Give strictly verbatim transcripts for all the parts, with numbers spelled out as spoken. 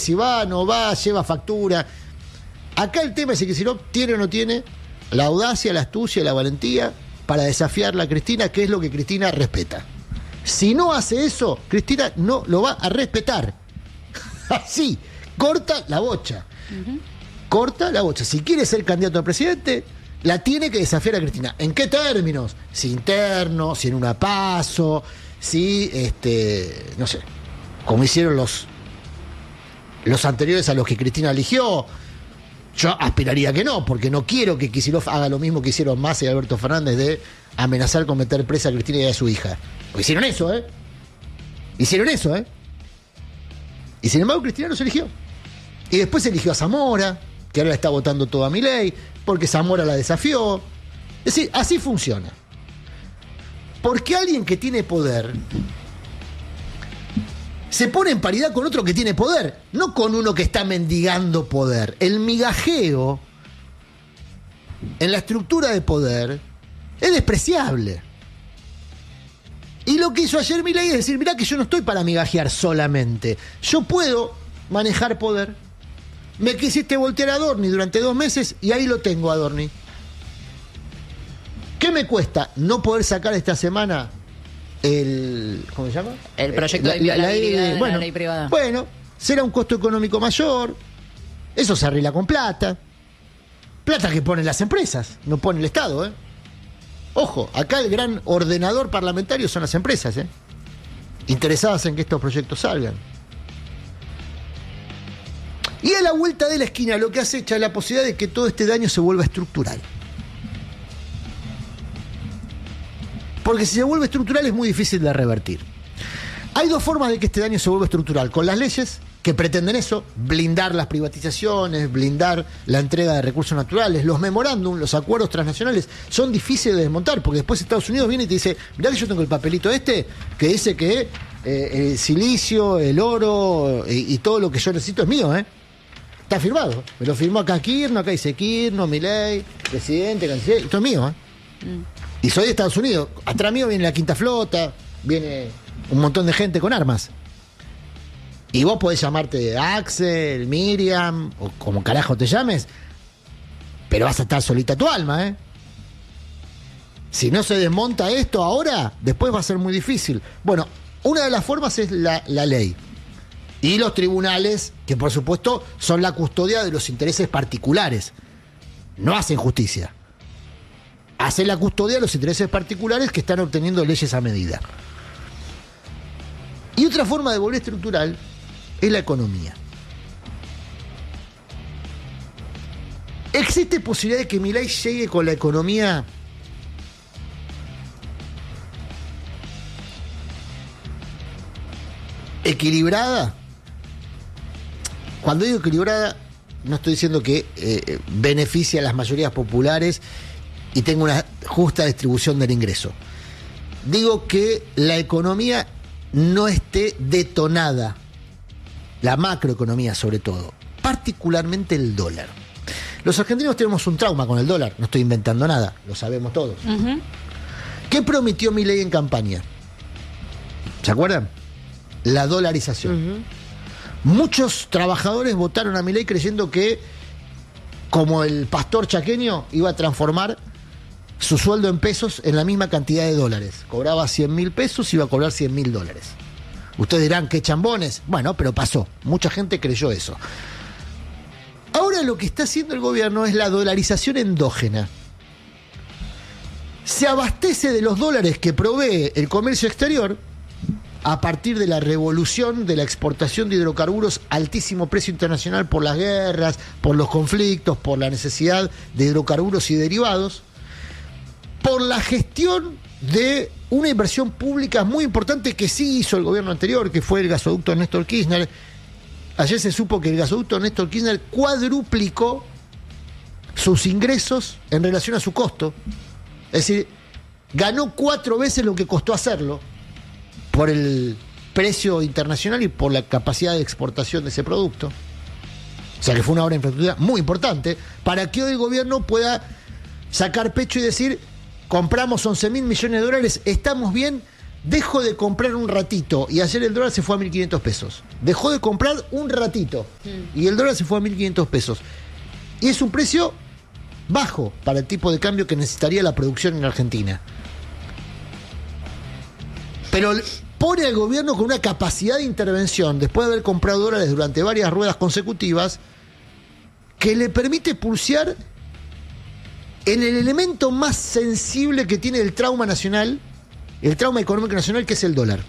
si va, no va, lleva factura. Acá el tema es si Kicillof tiene o no tiene la audacia, la astucia, la valentía para desafiarla a Cristina, que es lo que Cristina respeta. Si no hace eso, Cristina no lo va a respetar. Así, corta la bocha. Uh-huh. Corta la bocha. Si quiere ser candidato a presidente, la tiene que desafiar a Cristina. ¿En qué términos? Si interno, si en una paso, si, este, no sé, como hicieron los, los anteriores a los que Cristina eligió. Yo aspiraría que no, porque no quiero que Kicillof haga lo mismo que hicieron Massa y Alberto Fernández de amenazar con meter presa a Cristina y a su hija. Porque hicieron eso, ¿eh? Hicieron eso, ¿eh? Y sin embargo Cristina no se eligió. Y después se eligió a Zamora, que ahora la está votando toda Milei, porque Zamora la desafió. Es decir, así funciona. Porque alguien que tiene poder se pone en paridad con otro que tiene poder, no con uno que está mendigando poder. El migajeo en la estructura de poder es despreciable. Y lo que hizo ayer Milei es decir, mirá que yo no estoy para migajear solamente. Yo puedo manejar poder. Me quisiste voltear a Adorni durante dos meses y ahí lo tengo, Adorni. ¿Qué me cuesta no poder sacar esta semana el... ¿cómo se llama? El proyecto la, de la, la, la, bueno, la ley privada. Bueno, será un costo económico mayor. Eso se arregla con plata. Plata que ponen las empresas, no pone el Estado, ¿eh? Ojo, acá el gran ordenador parlamentario son las empresas, ¿eh? Interesadas en que estos proyectos salgan. Y a la vuelta de la esquina lo que acecha es la posibilidad de que todo este daño se vuelva estructural. Porque si se vuelve estructural es muy difícil de revertir. Hay dos formas de que este daño se vuelva estructural. Con las leyes que pretenden eso, blindar las privatizaciones, blindar la entrega de recursos naturales, los memorándum, los acuerdos transnacionales, son difíciles de desmontar, porque después Estados Unidos viene y te dice, mirá que yo tengo el papelito este, que dice que eh, el silicio, el oro eh, y todo lo que yo necesito es mío, ¿eh? Está firmado. Me lo firmó acá Kirchner, acá dice Kirchner, Milei, presidente, canciller, esto es mío, ¿eh? Mm. Y soy de Estados Unidos. Atrás mío viene la Quinta Flota, viene un montón de gente con armas. Y vos podés llamarte Axel, Miriam, o como carajo te llames, pero vas a estar solita tu alma, ¿eh? Si no se desmonta esto ahora, después va a ser muy difícil. Bueno, una de las formas es la, la ley. Y los tribunales, que por supuesto son la custodia de los intereses particulares. No hacen justicia. Hacen la custodia de los intereses particulares que están obteniendo leyes a medida. Y otra forma de volver estructural es la economía. ¿Existe posibilidad de que Milei llegue con la economía equilibrada? Cuando digo equilibrada, no estoy diciendo que eh, beneficie a las mayorías populares y tenga una justa distribución del ingreso. Digo que la economía no esté detonada, la macroeconomía sobre todo, particularmente el dólar. Los argentinos tenemos un trauma con el dólar, no estoy inventando nada, lo sabemos todos. Uh-huh. ¿Qué prometió Milei en campaña? ¿Se acuerdan? La dolarización. Uh-huh. Muchos trabajadores votaron a Milei creyendo que, como el pastor chaqueño, iba a transformar su sueldo en pesos en la misma cantidad de dólares. Cobraba cien mil pesos, iba a cobrar cien mil dólares. Ustedes dirán, ¿qué chambones? Bueno, pero pasó. Mucha gente creyó eso. Ahora lo que está haciendo el gobierno es la dolarización endógena. Se abastece de los dólares que provee el comercio exterior a partir de la revolución de la exportación de hidrocarburos a altísimo precio internacional por las guerras, por los conflictos, por la necesidad de hidrocarburos y derivados, por la gestión de una inversión pública muy importante que sí hizo el gobierno anterior, que fue el gasoducto Néstor Kirchner. Ayer se supo que el gasoducto Néstor Kirchner cuadruplicó sus ingresos en relación a su costo. Es decir, ganó cuatro veces lo que costó hacerlo por el precio internacional y por la capacidad de exportación de ese producto. O sea que fue una obra de infraestructura muy importante para que hoy el gobierno pueda sacar pecho y decir, compramos once mil millones de dólares, estamos bien, dejo de comprar un ratito y ayer el dólar se fue a mil quinientos pesos. Dejó de comprar un ratito y el dólar se fue a mil quinientos pesos. Y es un precio bajo para el tipo de cambio que necesitaría la producción en Argentina. Pero pone al gobierno con una capacidad de intervención, después de haber comprado dólares durante varias ruedas consecutivas, que le permite pulsear en el elemento más sensible que tiene el trauma nacional, el trauma económico nacional, que es el dólar.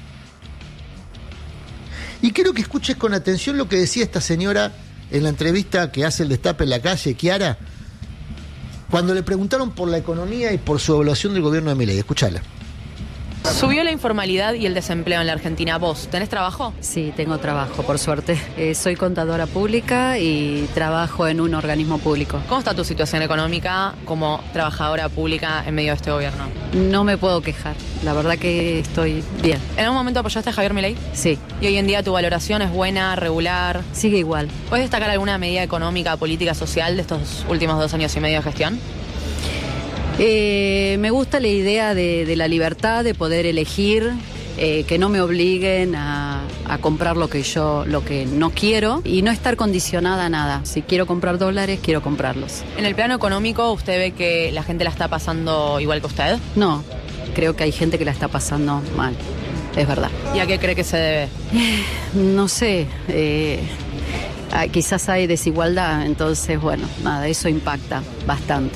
Y quiero que escuches con atención lo que decía esta señora en la entrevista que hace el Destape en la calle, Chiara, cuando le preguntaron por la economía y por su evaluación del gobierno de Milei. Escuchala. Subió la informalidad y el desempleo en la Argentina. ¿Vos tenés trabajo? Sí, tengo trabajo, por suerte. Eh, soy contadora pública y trabajo en un organismo público. ¿Cómo está tu situación económica como trabajadora pública en medio de este gobierno? No me puedo quejar. La verdad que estoy bien. ¿En algún momento apoyaste a Javier Milei? Sí. ¿Y hoy en día tu valoración es buena, regular? Sigue igual. ¿Puedes destacar alguna medida económica, política, social de estos últimos dos años y medio de gestión? Eh, me gusta la idea de, de la libertad, de poder elegir, eh, que no me obliguen a, a comprar lo que yo, lo que no quiero y no estar condicionada a nada. Si quiero comprar dólares, quiero comprarlos. En el plano económico, ¿usted ve que la gente la está pasando igual que usted? No, creo que hay gente que la está pasando mal, es verdad. ¿Y a qué cree que se debe? Eh, no sé, eh, quizás hay desigualdad, entonces bueno, nada, eso impacta bastante.